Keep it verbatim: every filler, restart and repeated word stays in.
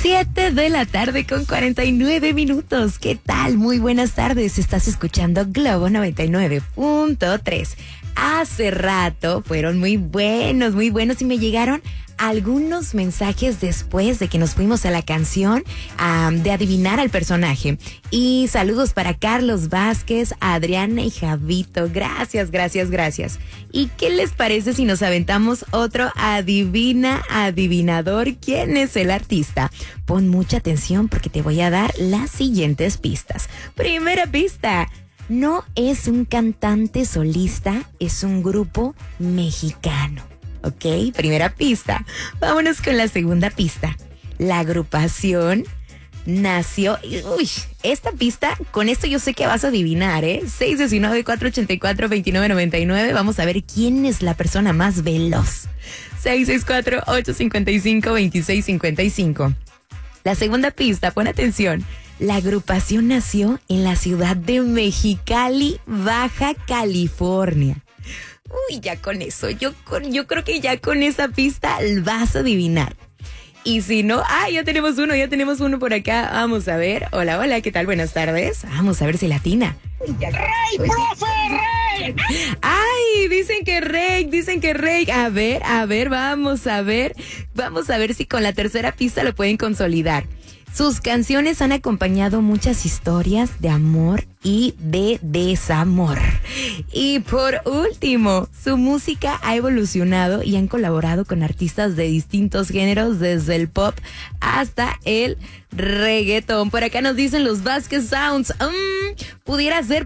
siete de la tarde con cuarenta y nueve minutos. ¿Qué tal? Muy buenas tardes. Estás escuchando Globo noventa y nueve punto tres. Hace rato fueron muy buenos, muy buenos y me llegaron algunos mensajes después de que nos fuimos a la canción um, de adivinar al personaje. Y saludos para Carlos Vázquez, Adriana y Javito. Gracias, gracias, gracias. ¿Y qué les parece si nos aventamos otro adivina, adivinador? ¿Quién es el artista? Pon mucha atención porque te voy a dar las siguientes pistas. Primera pista. No es un cantante solista, es un grupo mexicano. Ok, primera pista. Vámonos con la segunda pista. La agrupación nació... Uy, esta pista, con esto yo sé que vas a adivinar, ¿eh? seis uno nueve, cuatro ocho cuatro, dos nueve nueve nueve. Vamos a ver quién es la persona más veloz. seis seis cuatro, ocho cinco cinco, dos seis cinco cinco. La segunda pista, pon atención. La agrupación nació en la ciudad de Mexicali, Baja California. Uy, ya con eso, yo, con, yo creo que ya con esa pista vas a adivinar. Y si no, ah, ya tenemos uno, ya tenemos uno por acá. Vamos a ver. Hola, hola, ¿qué tal? Buenas tardes. Vamos a ver si latina. ¡Rey, profe, Rey! Ay, dicen que Rey, dicen que Rey. A ver, a ver, vamos a ver. Vamos a ver si con la tercera pista lo pueden consolidar. Sus canciones han acompañado muchas historias de amor y de desamor. Y por último, su música ha evolucionado y han colaborado con artistas de distintos géneros, desde el pop hasta el reggaetón. Por acá nos dicen los Vázquez Sounds. Um, pudiera ser